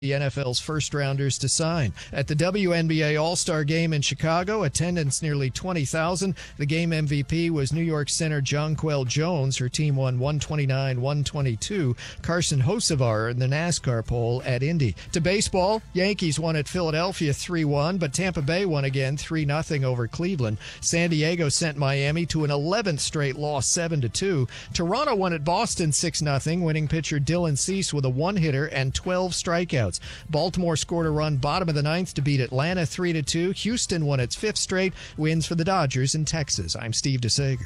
the NFL's first-rounders to sign. At the WNBA All-Star Game in Chicago, attendance nearly 20,000. The game MVP was New York center Jonquel Jones. Her team won 129-122. Carson Hocevar in the NASCAR pole at Indy. To baseball, Yankees won at Philadelphia 3-1, but Tampa Bay won again 3-0 over Cleveland. San Diego sent Miami to an 11th straight loss 7-2. Toronto won at Boston 6-0, winning pitcher Dylan Cease with a one-hitter and 12 strikeouts. Baltimore scored a run bottom of the ninth to beat Atlanta 3-2. Houston won its fifth straight wins for the Dodgers in Texas. I'm Steve DeSager.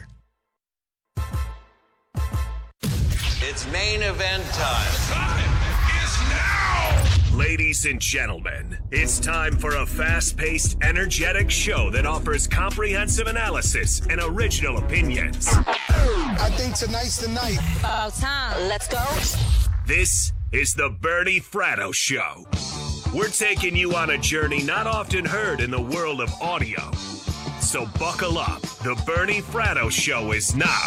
It's main event time. Time is now! Ladies and gentlemen, it's time for a fast-paced, energetic show that offers comprehensive analysis and original opinions. I think tonight's the night. About time. Let's go. This is the Bernie Fratto Show. We're taking you on a journey not often heard in the world of audio. So buckle up. The Bernie Fratto Show is now.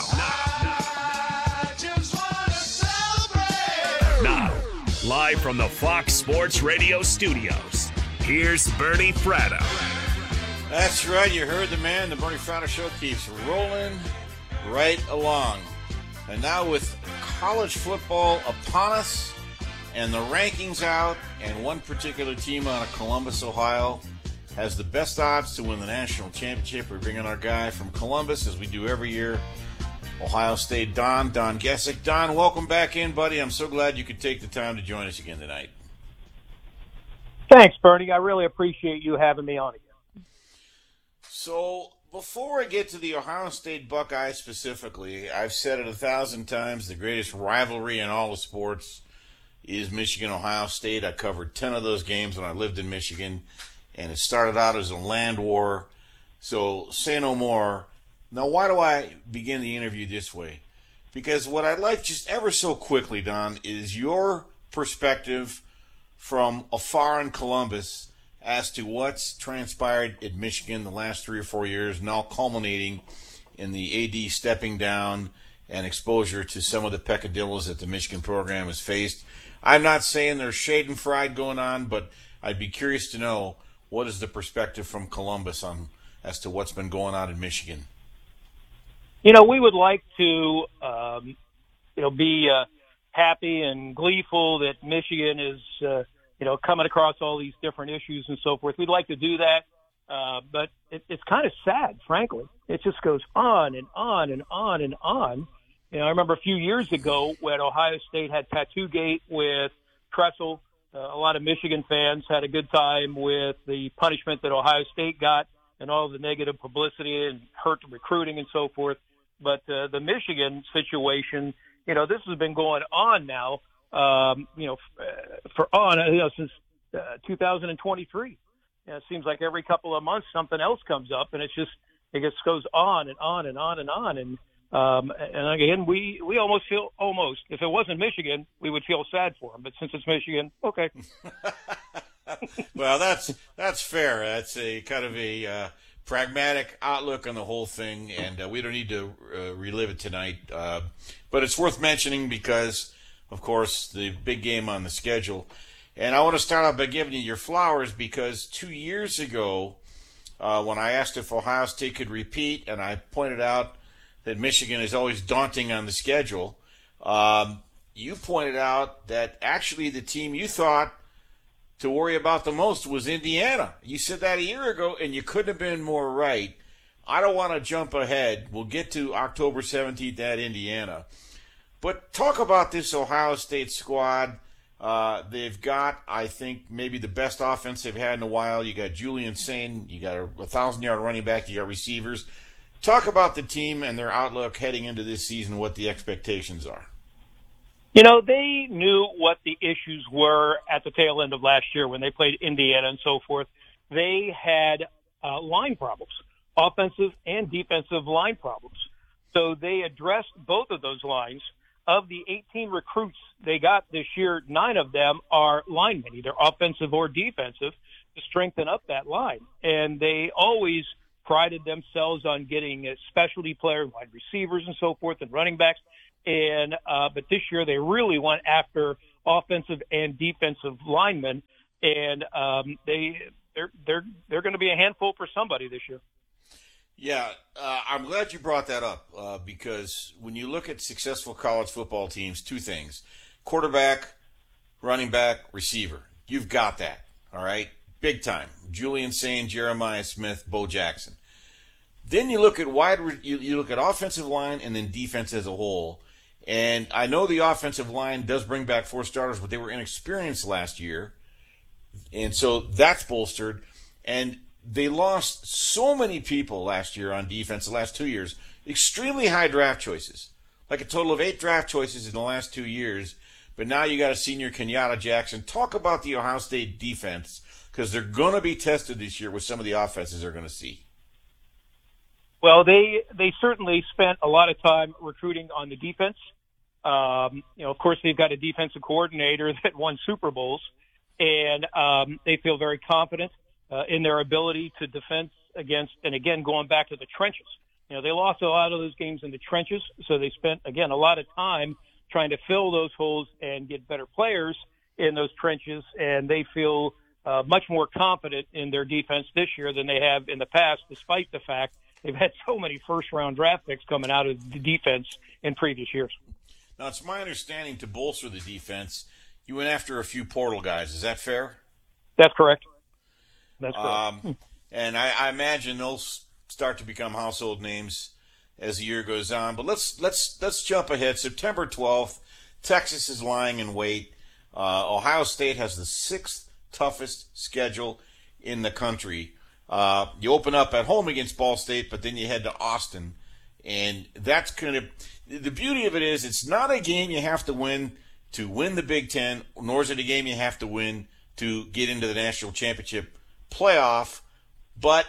I just wanna celebrate. Now, live from the Fox Sports Radio studios, here's Bernie Fratto. That's right, you heard the man. The Bernie Fratto Show keeps rolling right along. And now with college football upon us, and the rankings out, and one particular team out of Columbus, Ohio, has the best odds to win the national championship. We bring in our guy from Columbus, as we do every year, Ohio State, Don Gesick. Don, welcome back in, buddy. I'm so glad you could take the time to join us again tonight. Thanks, Bernie. I really appreciate you having me on again. So, before I get to the Ohio State Buckeyes specifically, I've said it 1,000 times, the greatest rivalry in all of sports is Michigan-Ohio State. I covered 10 of those games when I lived in Michigan, and it started out as a land war. So say no more. Now, why do I begin the interview this way? Because what I'd like just ever so quickly, Don, is your perspective from afar in Columbus as to what's transpired at Michigan the last 3 or 4 years, now culminating in the AD stepping down and exposure to some of the peccadillos that the Michigan program has faced. I'm not saying there's schadenfreude going on, but I'd be curious to know what is the perspective from Columbus on as to what's been going on in Michigan. You know, we would like to, be happy and gleeful that Michigan is, coming across all these different issues and so forth. We'd like to do that, but it's kind of sad, frankly. It just goes on and on and on and on. You know, I remember a few years ago when Ohio State had Tattoo-gate with Tressel. A lot of Michigan fans had a good time with the punishment that Ohio State got and all the negative publicity and hurt recruiting and so forth. But the Michigan situation, this has been going on now, since 2023. It seems like every couple of months something else comes up, and it just goes on and on and on and on. And again, we almost, if it wasn't Michigan, we would feel sad for them. But since it's Michigan, okay. Well, that's fair. That's a kind of a pragmatic outlook on the whole thing, and we don't need to relive it tonight. But it's worth mentioning because, of course, the big game on the schedule. And I want to start out by giving you your flowers because 2 years ago, when I asked if Ohio State could repeat, and I pointed out that Michigan is always daunting on the schedule, you pointed out that actually the team you thought to worry about the most was Indiana. You said that a year ago, and you couldn't have been more right. I don't want to jump ahead. We'll get to October 17th at Indiana. But talk about this Ohio State squad. They've got, I think, maybe the best offense they've had in a while. You got Julian Sain. You got a 1,000-yard running back. You got receivers. Talk about the team and their outlook heading into this season, what the expectations are. They knew what the issues were at the tail end of last year when they played Indiana and so forth. They had line problems, offensive and defensive line problems. So they addressed both of those lines. Of the 18 recruits they got this year, 9 of them are linemen, either offensive or defensive, to strengthen up that line. And they always prided themselves on getting specialty players, wide receivers and so forth, and running backs. But this year they really went after offensive and defensive linemen, and they're going to be a handful for somebody this year. Yeah, I'm glad you brought that up because when you look at successful college football teams, two things: quarterback, running back, receiver. You've got that, all right? Big time. Julian Sain, Jeremiah Smith, Bo Jackson. Then you look at you look at offensive line and then defense as a whole. And I know the offensive line does bring back 4 starters, but they were inexperienced last year. And so that's bolstered. And they lost so many people last year on defense, the last 2 years. Extremely high draft choices. Like a total of 8 draft choices in the last 2 years. But now you got a senior, Kenyatta Jackson. Talk about the Ohio State defense, because they're going to be tested this year with some of the offenses they're going to see. Well, they certainly spent a lot of time recruiting on the defense. Of course, they've got a defensive coordinator that won Super Bowls, and they feel very confident in their ability to defend against, and again, going back to the trenches. They lost a lot of those games in the trenches, so they spent, again, a lot of time trying to fill those holes and get better players in those trenches, and they feel much more confident in their defense this year than they have in the past, despite the fact they've had so many first-round draft picks coming out of the defense in previous years. Now, it's my understanding to bolster the defense, you went after a few portal guys. Is that fair? That's correct. That's correct. And I imagine they'll start to become household names as the year goes on. But let's jump ahead. September 12th, Texas is lying in wait. Ohio State has the 6th toughest schedule in the country. You open up at home against Ball State, but then you head to Austin. And that's the beauty of it is it's not a game you have to win the Big Ten, nor is it a game you have to win to get into the national championship playoff. But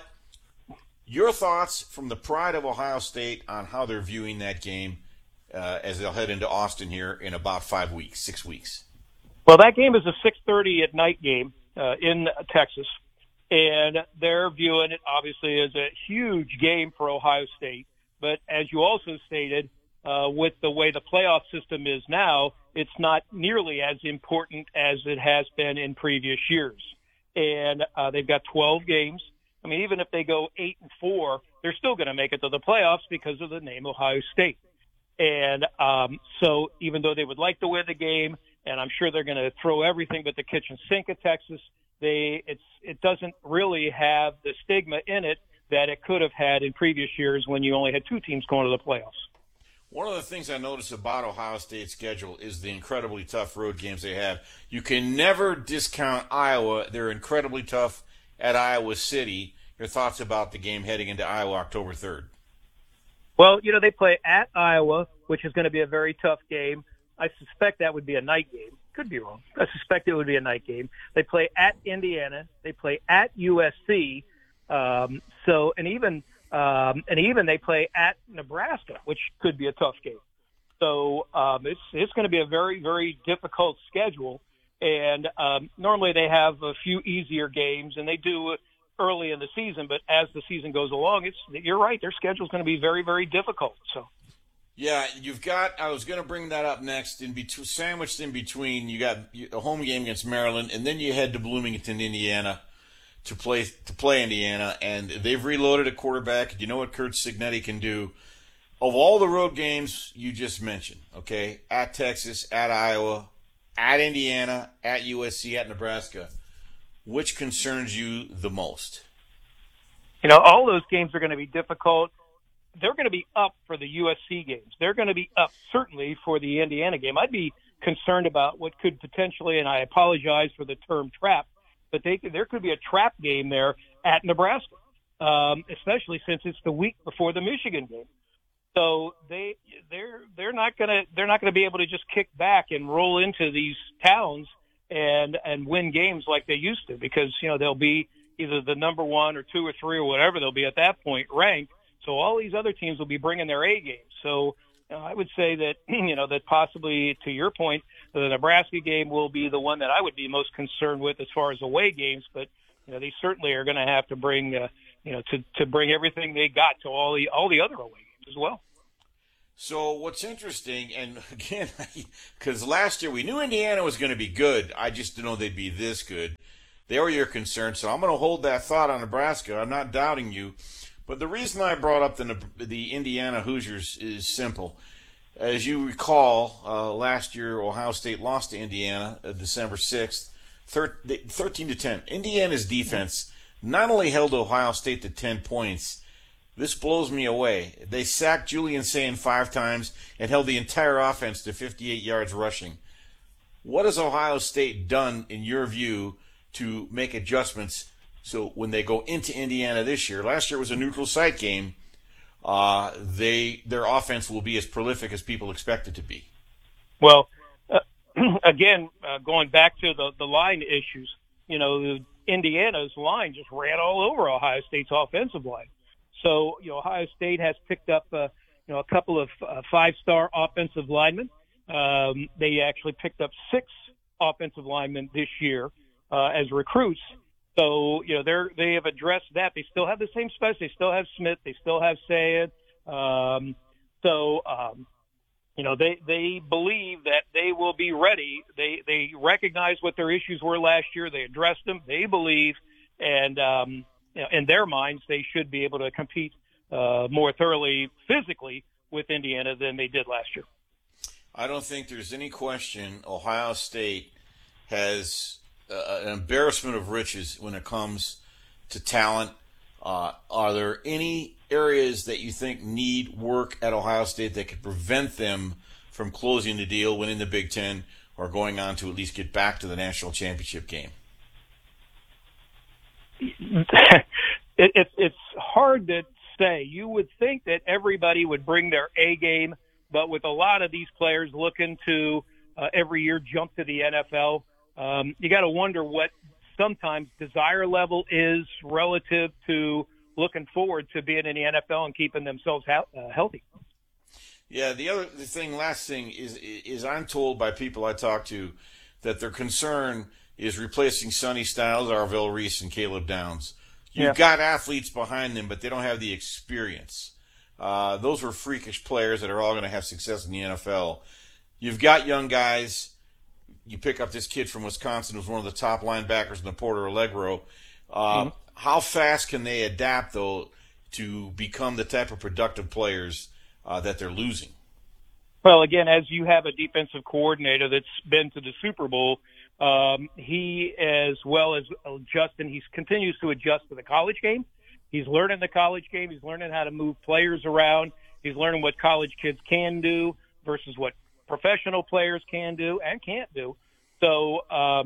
your thoughts from the pride of Ohio State on how they're viewing that game as they'll head into Austin here in about 6 weeks. Well, that game is a 6:30 at night game in Texas, and they're viewing it obviously as a huge game for Ohio State. But as you also stated, with the way the playoff system is now, it's not nearly as important as it has been in previous years. And they've got 12 games. I mean, even if they go 8-4, they're still going to make it to the playoffs because of the name Ohio State. And so even though they would like to win the game, and I'm sure they're going to throw everything but the kitchen sink at Texas, it doesn't really have the stigma in it that it could have had in previous years when you only had 2 teams going to the playoffs. One of the things I noticed about Ohio State's schedule is the incredibly tough road games they have. You can never discount Iowa. They're incredibly tough at Iowa City. Your thoughts about the game heading into Iowa October 3rd? Well, they play at Iowa, which is going to be a very tough game. I suspect that would be a night game. Could be wrong. I suspect it would be a night game. They play at Indiana. They play at USC. And even they play at Nebraska, which could be a tough game. So it's going to be a very, very difficult schedule. And normally they have a few easier games, and they do early in the season. But as the season goes along, you're right, their schedule is going to be very, very difficult. So. Yeah, I was going to bring that up next. Sandwiched in between, you got a home game against Maryland, and then you head to Bloomington, Indiana, to play Indiana, and they've reloaded a quarterback. You know what Curt Cignetti can do. Of all the road games you just mentioned, okay, at Texas, at Iowa, at Indiana, at USC, at Nebraska, which concerns you the most? All those games are going to be difficult. They're going to be up for the USC games. They're going to be up certainly for the Indiana game. I'd be concerned about what could potentially, and I apologize for the term trap, but there could be a trap game there at Nebraska, especially since it's the week before the Michigan game. So they're not gonna be able to just kick back and roll into these towns and win games like they used to, because they'll be either the number 1 or 2 or 3 or whatever they'll be at that point ranked. So all these other teams will be bringing their A game. So I would say that that possibly, to your point, the Nebraska game will be the one that I would be most concerned with as far as away games. But they certainly are going to have to bring to bring everything they got to all the other away games as well. So what's interesting, and again, because last year we knew Indiana was going to be good, I just didn't know they'd be this good. They were your concern, so I'm going to hold that thought on Nebraska. I'm not doubting you. But the reason I brought up the Indiana Hoosiers is simple. As you recall, last year Ohio State lost to Indiana December 6th, 13-10. Indiana's defense not only held Ohio State to 10 points, this blows me away. They sacked Julian Sayin 5 times and held the entire offense to 58 yards rushing. What has Ohio State done, in your view, to make adjustments so when they go into Indiana this year? Last year was a neutral site game. Their offense will be as prolific as people expect it to be. Well, again, going back to the line issues, Indiana's line just ran all over Ohio State's offensive line. So, Ohio State has picked up, a couple of 5-star offensive linemen. They actually picked up 6 offensive linemen this year as recruits. So, they have addressed that. They still have the same specs. They still have Smith. They still have Sayed. They believe that they will be ready. They recognize what their issues were last year. They addressed them. They believe, and in their minds, they should be able to compete more thoroughly physically with Indiana than they did last year. I don't think there's any question Ohio State has an embarrassment of riches when it comes to talent. Are there any areas that you think need work at Ohio State that could prevent them from closing the deal, winning the Big Ten, or going on to at least get back to the national championship game? It's hard to say. You would think that everybody would bring their A game, but with a lot of these players looking to every year jump to the NFL, you got to wonder what sometimes desire level is relative to looking forward to being in the NFL and keeping themselves healthy. Yeah, last thing is I'm told by people I talk to that their concern is replacing Sonny Styles, Arvell Reese, and Caleb Downs. You've got athletes behind them, but they don't have the experience. Those were freakish players that are all going to have success in the NFL. You've got young guys. You pick up this kid from Wisconsin who's one of the top linebackers in the Porter Allegro. How fast can they adapt, though, to become the type of productive players that they're losing? Well, again, as you have a defensive coordinator that's been to the Super Bowl, he, as well as Justin, he continues to adjust to the college game. He's learning the college game. He's learning how to move players around. He's learning what college kids can do versus what professional players can do and can't do. So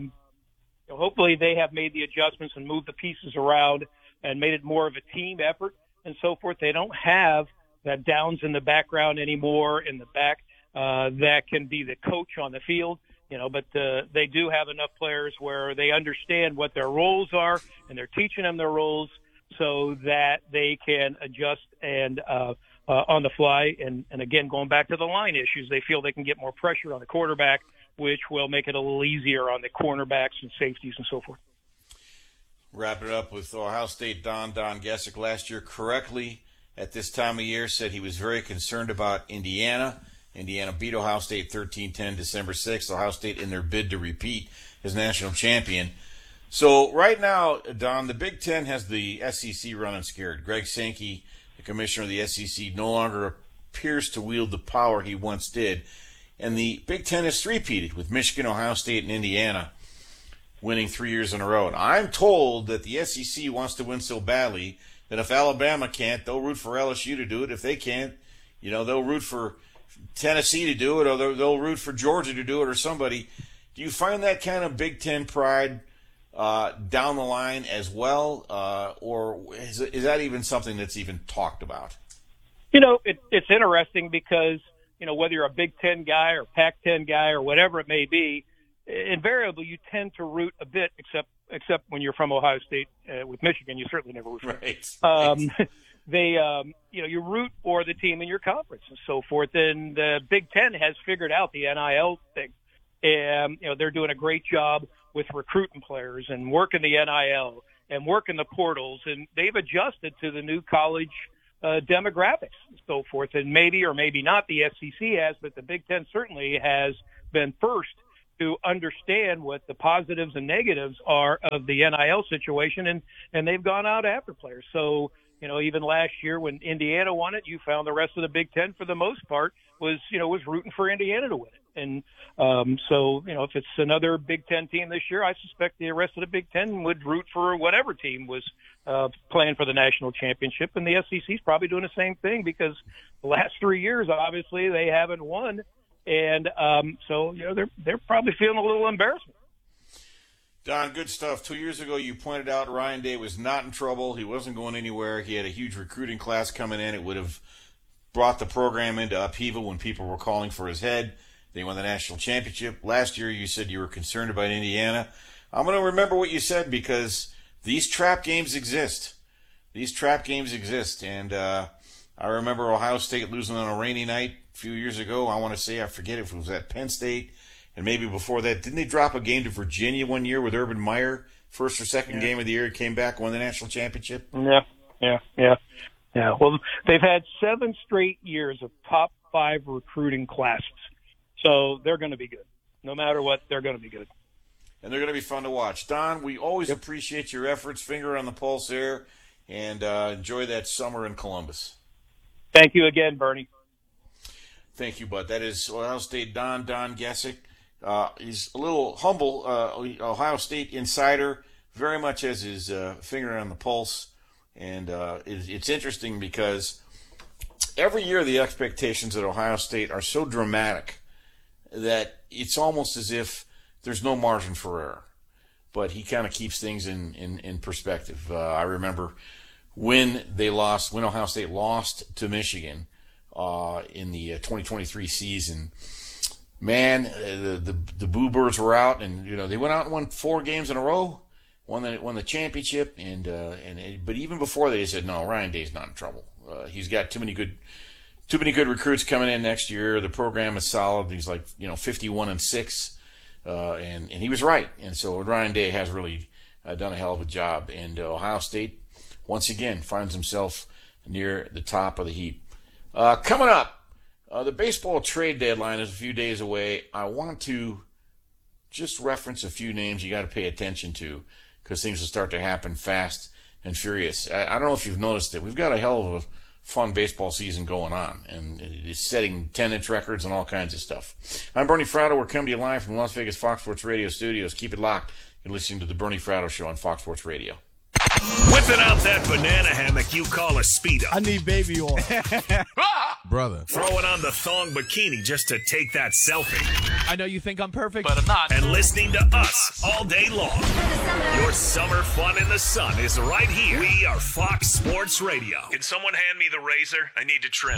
hopefully they have made the adjustments and moved the pieces around and made it more of a team effort and so forth. They don't have that Downs in the background anymore in the back that can be the coach on the field. But they do have enough players where they understand what their roles are, and they're teaching them their roles so that they can adjust and on the fly. And again, going back to the line issues, they feel they can get more pressure on the quarterback, which will make it a little easier on the cornerbacks and safeties and so forth. Wrap it up with Ohio State Don Gesick last year correctly at this time of year said he was very concerned about Indiana. Indiana beat Ohio State 13-10 December 6th. Ohio State in their bid to repeat as national champion. So right now, Don, the Big Ten has the SEC running scared. Greg Sankey, the commissioner of the SEC, no longer appears to wield the power he once did. And the Big Ten is three-peated with Michigan, Ohio State, and Indiana winning 3 years in a row. And I'm told that the SEC wants to win so badly that if Alabama can't, they'll root for LSU to do it. If they can't, they'll root for Tennessee to do it, or they'll root for Georgia to do it, or somebody. Do you find that kind of Big Ten pride down the line as well, or is that even something that's even talked about? It's interesting because, whether you're a Big Ten guy or Pac-10 guy or whatever it may be, invariably you tend to root a bit, except when you're from Ohio State. With Michigan, you certainly never root for it. Right. You root for the team in your conference and so forth. And the Big Ten has figured out the NIL thing. And, they're doing a great job with recruiting players and working the NIL and working the portals. And they've adjusted to the new college demographics and so forth. And maybe or maybe not the SEC has, but the Big Ten certainly has been first to understand what the positives and negatives are of the NIL situation, and they've gone out after players. So, even last year when Indiana won it, you found the rest of the Big Ten for the most part was rooting for Indiana to win it. And so, if it's another Big Ten team this year, I suspect the rest of the Big Ten would root for whatever team was playing for the national championship. And the SEC is probably doing the same thing because the last 3 years, obviously, they haven't won. And so, they're probably feeling a little embarrassment. Don, good stuff. 2 years ago, you pointed out Ryan Day was not in trouble. He wasn't going anywhere. He had a huge recruiting class coming in. It would have brought the program into upheaval when people were calling for his head. They won the national championship. Last year, you said you were concerned about Indiana. I'm going to remember what you said because these trap games exist. And I remember Ohio State losing on a rainy night a few years ago. I forget if it was at Penn State. And maybe before that, didn't they drop a game to Virginia one year with Urban Meyer, first or second game of the year, came back, won the national championship? Yeah. Well, they've had 7 straight years of top 5 recruiting classes. So they're going to be good. No matter what, they're going to be good. And they're going to be fun to watch. Don, we always appreciate your efforts, finger on the pulse there, and enjoy that summer in Columbus. Thank you again, Bernie. Thank you, bud. That is Ohio State Don Gesick. He's a little humble, Ohio State insider, very much has his finger on the pulse. And it's interesting because every year the expectations at Ohio State are so dramatic that it's almost as if there's no margin for error. But he kind of keeps things in perspective. I remember when Ohio State lost to Michigan in the 2023 season. Man, the Boo Birds were out, and they went out and won 4 games in a row, won the championship, but even before that, they said no, Ryan Day's not in trouble. He's got too many good recruits coming in next year. The program is solid. He's like 51-6, and he was right. And so Ryan Day has really done a hell of a job. And Ohio State once again finds himself near the top of the heap. Coming up. The baseball trade deadline is a few days away. I want to just reference a few names you got to pay attention to because things will start to happen fast and furious. I don't know if you've noticed it. We've got a hell of a fun baseball season going on, and it's setting 10-inch records and all kinds of stuff. I'm Bernie Fratto. We're coming to you live from Las Vegas Fox Sports Radio studios. Keep it locked. You're listening to the Bernie Fratto Show on Fox Sports Radio. Whipping out that banana hammock you call a Speedo. I need baby oil. Brother. Throwing on the thong bikini just to take that selfie. I know you think I'm perfect, but I'm not. And listening to us all day long. Your summer fun in the sun is right here. We are Fox Sports Radio. Can someone hand me the razor? I need to trim.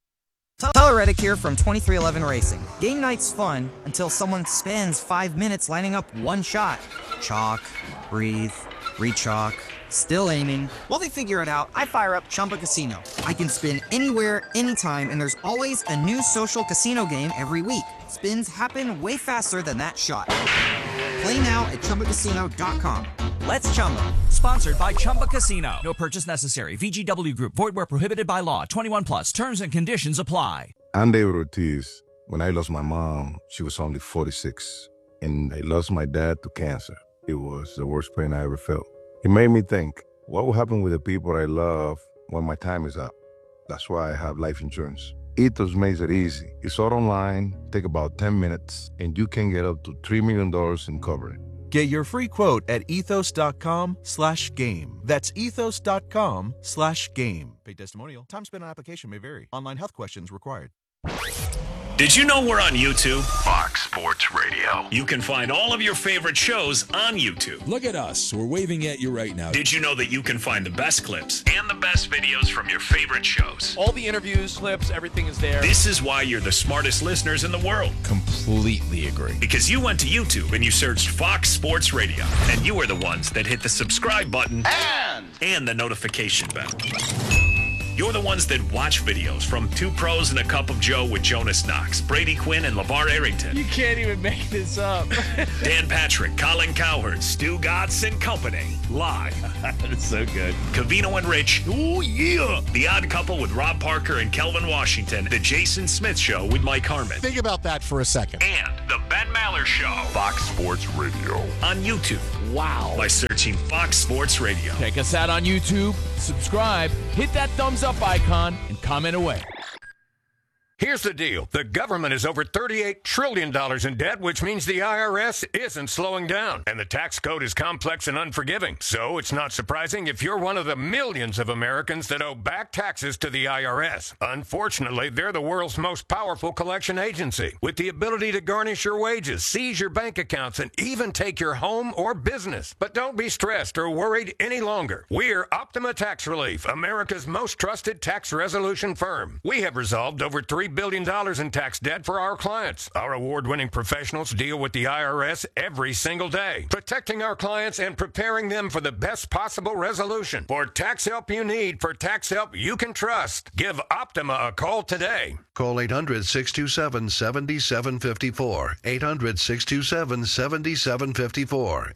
Tyler Reddick here from 2311 Racing. Game night's fun until someone spends 5 minutes lining up one shot. Chalk, breathe, re-chalk, still aiming. While they figure it out, I fire up Chumba Casino. I can spin anywhere, anytime, and there's always a new social casino game every week. Spins happen way faster than that shot. Play now at ChumbaCasino.com. Let's Chumba. Sponsored by Chumba Casino. No purchase necessary. VGW Group. Void where prohibited by law. 21 plus. Terms and conditions apply. I'm David Ortiz. When I lost my mom, she was only 46. And I lost my dad to cancer. It was the worst pain I ever felt. It made me think, what will happen with the people I love when my time is up? That's why I have life insurance. Ethos makes it easy. It's all online, take about 10 minutes, and you can get up to $3 million in coverage. Get your free quote at ethos.com/game. That's ethos.com/game. Paid testimonial. Time spent on application may vary. Online health questions required. Did you know we're on YouTube? Fox Sports Radio. You can find all of your favorite shows on YouTube. Look at us. We're waving at you right now. Did you know that you can find the best clips and the best videos from your favorite shows? All the interviews, clips, everything is there. This is why you're the smartest listeners in the world. Completely agree. Because you went to YouTube and you searched Fox Sports Radio. And you were the ones that hit the subscribe button and the notification bell. You're the ones that watch videos from Two Pros and a Cup of Joe with Jonas Knox, Brady Quinn, and LeVar Arrington. You can't even make this up. Dan Patrick, Colin Cowherd, Stu Gatz and company. Live. That's so good. Covino and Rich. Oh, yeah. The Odd Couple with Rob Parker and Kelvin Washington. The Jason Smith Show with Mike Harmon. Think about that for a second. And the Ben Maller Show. Fox Sports Radio. On YouTube. Wow. By searching Fox Sports Radio. Check us out on YouTube. Subscribe. Hit that thumbs up icon and comment away. Here's the deal. The government is over $38 trillion in debt, which means the IRS isn't slowing down. And the tax code is complex and unforgiving. So it's not surprising if you're one of the millions of Americans that owe back taxes to the IRS. Unfortunately, they're the world's most powerful collection agency, with the ability to garnish your wages, seize your bank accounts, and even take your home or business. But don't be stressed or worried any longer. We're Optima Tax Relief, America's most trusted tax resolution firm. We have resolved over $3 billion in tax debt for our clients. Our award-winning professionals deal with the IRS every single day, protecting our clients and preparing them for the best possible resolution. For tax help you need, for tax help you can trust, give Optima a call today. Call 800-627-7754. 800-627-7754.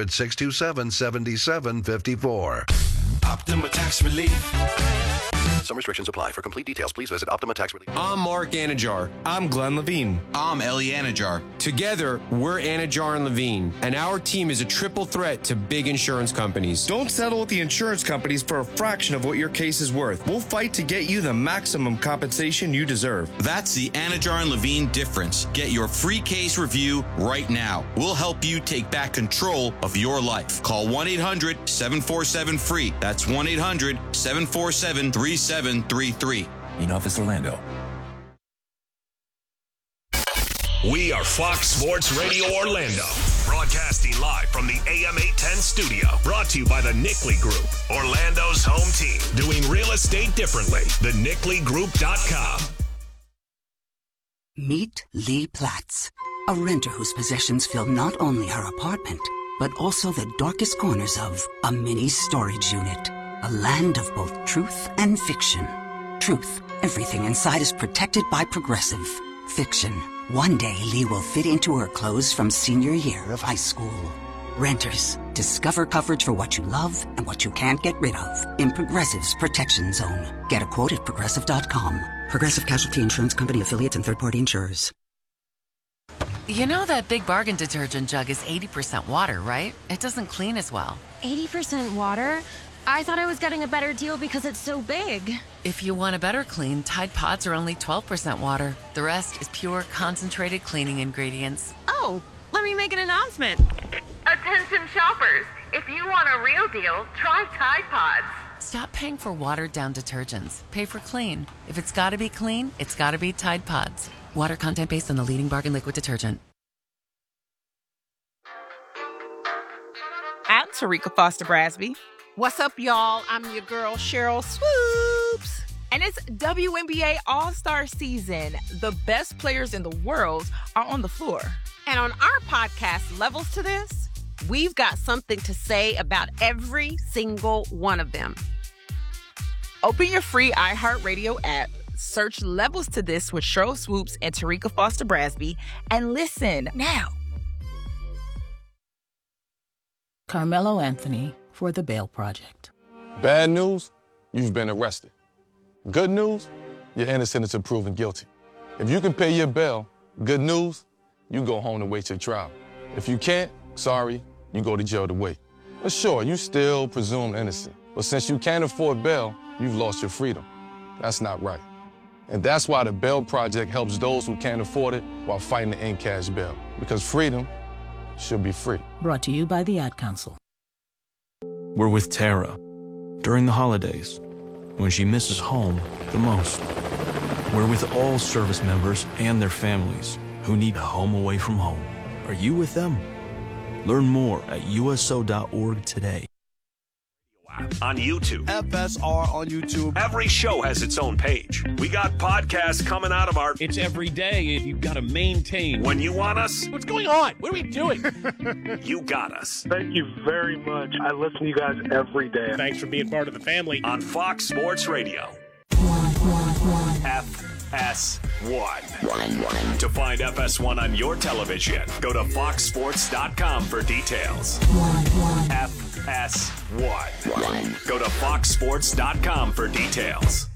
800-627-7754. Optima Tax Relief. Some restrictions apply. For complete details, please visit Optima Tax Relief. I'm Mark Anajar. I'm Glenn Levine. I'm Ellie Anajar. Together, we're Anajar and Levine, and our team is a triple threat to big insurance companies. Don't settle with the insurance companies for a fraction of what your case is worth. We'll fight to get you the maximum compensation you deserve. That's the Anajar and Levine difference. Get your free case review right now. We'll help you take back control of your life. Call 1-800-747-FREE. That's 1-800-747-3733. In Office Orlando. We are Fox Sports Radio Orlando, broadcasting live from the AM 810 studio. Brought to you by the Nickley Group, Orlando's home team, doing real estate differently. TheNickleyGroup.com. Meet Lee Platts, a renter whose possessions fill not only her apartment, but also the darkest corners of a mini storage unit. A land of both truth and fiction. Truth, everything inside is protected by Progressive. Fiction, one day Lee will fit into her clothes from senior year of high school. Renters, discover coverage for what you love and what you can't get rid of in Progressive's Protection Zone. Get a quote at Progressive.com. Progressive Casualty Insurance Company affiliates and third-party insurers. You know that Big Bargain detergent jug is 80% water, right? It doesn't clean as well. 80% water? I thought I was getting a better deal because it's so big. If you want a better clean, Tide Pods are only 12% water. The rest is pure, concentrated cleaning ingredients. Oh, let me make an announcement. Attention shoppers, if you want a real deal, try Tide Pods. Stop paying for watered-down detergents. Pay for clean. If it's gotta be clean, it's gotta be Tide Pods. Water content based on the leading bargain liquid detergent. I'm Tarika Foster Brasby. What's up, y'all? I'm your girl, Cheryl Swoops. And it's WNBA All-Star season. The best players in the world are on the floor. And on our podcast, Levels to This, we've got something to say about every single one of them. Open your free iHeartRadio app, search Levels to This with Cheryl Swoops and Tarika Foster Brasby, and listen now. Carmelo Anthony for the Bail Project. Bad news, you've been arrested. Good news, you're innocent until proven guilty. If you can pay your bail, good news, you go home to wait your trial. If you can't, sorry, you go to jail to wait. But sure, you still presumed innocent. But since you can't afford bail, you've lost your freedom. That's not right. And that's why the Bail Project helps those who can't afford it while fighting to end cash bail. Because freedom should be free. Brought to you by the Ad Council. We're with Tara during the holidays, when she misses home the most. We're with all service members and their families who need a home away from home. Are you with them? Learn more at USO.org today. On YouTube. FSR on YouTube. Every show has its own page. We got podcasts coming out of our... It's every day, and you've got to maintain. When you want us... What's going on? What are we doing? You got us. Thank you very much. I listen to you guys every day. Thanks for being part of the family. On Fox Sports Radio. FS1. To find FS1 on your television, go to foxsports.com for details. FS1. Go to foxsports.com for details.